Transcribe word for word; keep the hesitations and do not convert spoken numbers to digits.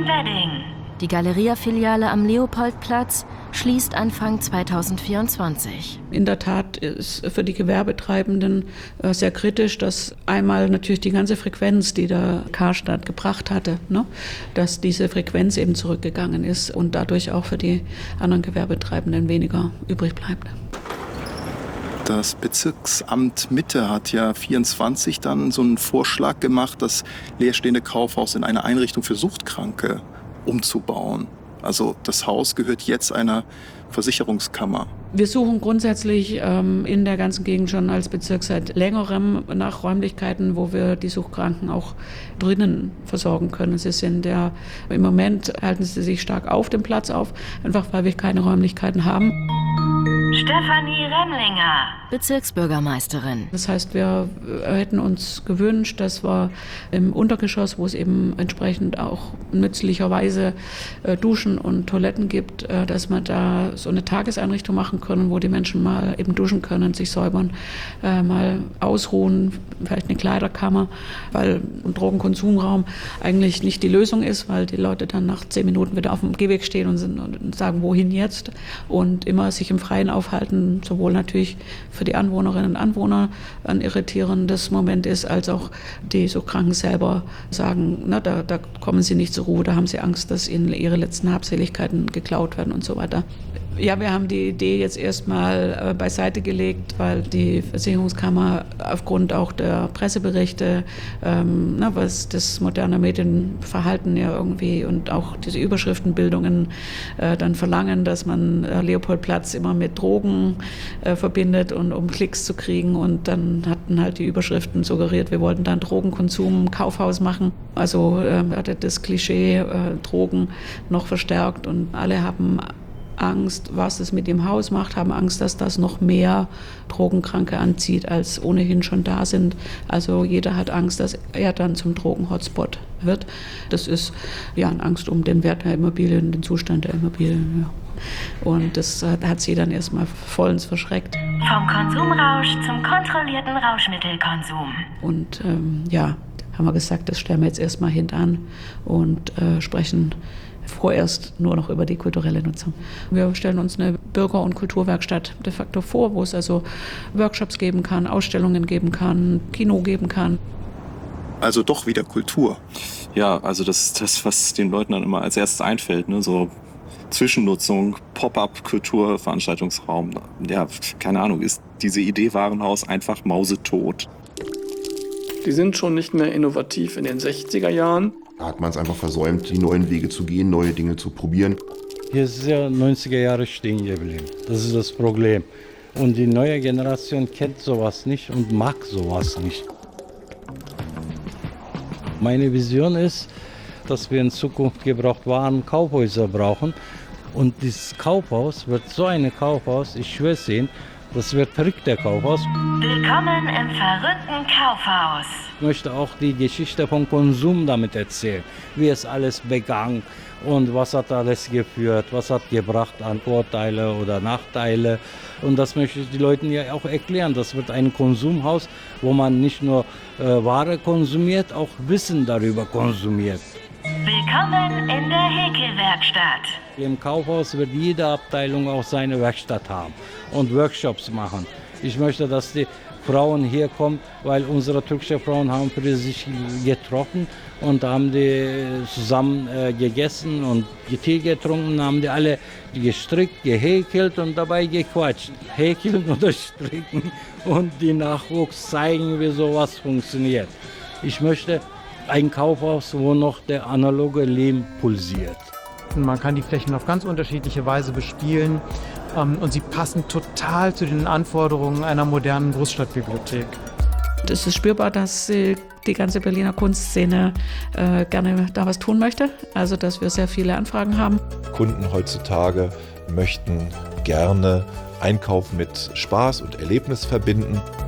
Wedding. Die Galeria-Filiale am Leopoldplatz schließt Anfang zweitausendvierundzwanzig. In der Tat ist für die Gewerbetreibenden sehr kritisch, dass einmal natürlich die ganze Frequenz, die der Karstadt gebracht hatte, ne, dass diese Frequenz eben zurückgegangen ist und dadurch auch für die anderen Gewerbetreibenden weniger übrig bleibt. Das Bezirksamt Mitte hat ja vierundzwanzig dann so einen Vorschlag gemacht, das leerstehende Kaufhaus in eine Einrichtung für Suchtkranke umzubauen. Also das Haus gehört jetzt einer Versicherungskammer. Wir suchen grundsätzlich ähm, in der ganzen Gegend schon als Bezirk seit längerem nach Räumlichkeiten, wo wir die Suchtkranken auch drinnen versorgen können. Sie sind ja im Moment halten sie sich stark auf dem Platz auf, einfach weil wir keine Räumlichkeiten haben. Stefanie Remlinger, Bezirksbürgermeisterin. Das heißt, wir hätten uns gewünscht, dass wir im Untergeschoss, wo es eben entsprechend auch nützlicherweise äh, Duschen und Toiletten gibt, äh, dass wir da so eine Tageseinrichtung machen können, wo die Menschen mal eben duschen können, sich säubern, äh, mal ausruhen, vielleicht eine Kleiderkammer, weil ein Drogenkonsumraum eigentlich nicht die Lösung ist, weil die Leute dann nach zehn Minuten wieder auf dem Gehweg stehen und, sind, und sagen, wohin jetzt? Und immer sich im Freien aufhalten, sowohl natürlich für die Anwohnerinnen und Anwohner ein irritierendes Moment ist, als auch die Suchtkranken selber sagen, na, da, da kommen sie nicht zur Ruhe, da haben sie Angst, dass ihnen ihre letzten Habseligkeiten geklaut werden und so weiter. Ja, wir haben die Idee jetzt erstmal äh, beiseite gelegt, weil die Versicherungskammer aufgrund auch der Presseberichte, ähm, na, was das moderne Medienverhalten ja irgendwie und auch diese Überschriftenbildungen äh, dann verlangen, dass man äh, Leopoldplatz immer mit Drogen äh, verbindet und um Klicks zu kriegen. Und dann hatten halt die Überschriften suggeriert, wir wollten dann Drogenkonsum, Kaufhaus machen. Also äh, hatte das Klischee äh, Drogen noch verstärkt und alle haben Angst, was es mit dem Haus macht, haben Angst, dass das noch mehr Drogenkranke anzieht, als ohnehin schon da sind. Also jeder hat Angst, dass er dann zum Drogen-Hotspot wird. Das ist ja eine Angst um den Wert der Immobilien, den Zustand der Immobilien. Ja. Und das hat sie dann erstmal vollends verschreckt. Vom Konsumrausch zum kontrollierten Rauschmittelkonsum. Und ähm, ja, haben wir gesagt, das stellen wir jetzt erstmal hintan und äh, sprechen vorerst nur noch über die kulturelle Nutzung. Wir stellen uns eine Bürger- und Kulturwerkstatt de facto vor, wo es also Workshops geben kann, Ausstellungen geben kann, Kino geben kann. Also doch wieder Kultur. Ja, also das ist das, was den Leuten dann immer als erstes einfällt, ne? So Zwischennutzung, Pop-up-Kultur, Veranstaltungsraum. Ja, keine Ahnung, ist diese Idee Warenhaus einfach mausetot? Die sind schon nicht mehr innovativ in den sechziger Jahren. Da hat man es einfach versäumt, die neuen Wege zu gehen, neue Dinge zu probieren. Hier ist ja neunziger Jahre stehen geblieben. Das ist das Problem. Und die neue Generation kennt sowas nicht und mag sowas nicht. Meine Vision ist, dass wir in Zukunft Gebrauchtwaren Kaufhäuser brauchen. Und dieses Kaufhaus wird so ein Kaufhaus, ich schwöre es Ihnen, das wird verrückt, der Kaufhaus. Willkommen im verrückten Kaufhaus. Ich möchte auch die Geschichte von Konsum damit erzählen. Wie es alles begann und was hat alles geführt, was hat gebracht an Vorteile oder Nachteile. Und das möchte ich den Leuten ja auch erklären. Das wird ein Konsumhaus, wo man nicht nur äh, Ware konsumiert, auch Wissen darüber konsumiert. Willkommen in der Häkelwerkstatt. Im Kaufhaus wird jede Abteilung auch seine Werkstatt haben und Workshops machen. Ich möchte, dass die Frauen hier kommen, weil unsere türkischen Frauen haben für sich getroffen und haben die zusammen äh, gegessen und Tee getrunken, haben die alle gestrickt, gehäkelt und dabei gequatscht. Häkeln oder stricken und die Nachwuchs zeigen, wie sowas funktioniert. Ich möchte ein Kaufhaus, wo noch der analoge Leben pulsiert. Man kann die Flächen auf ganz unterschiedliche Weise bespielen ähm, und sie passen total zu den Anforderungen einer modernen Großstadtbibliothek. Es ist spürbar, dass äh, die ganze Berliner Kunstszene äh, gerne da was tun möchte. Also, dass wir sehr viele Anfragen haben. Kunden heutzutage möchten gerne Einkauf mit Spaß und Erlebnis verbinden.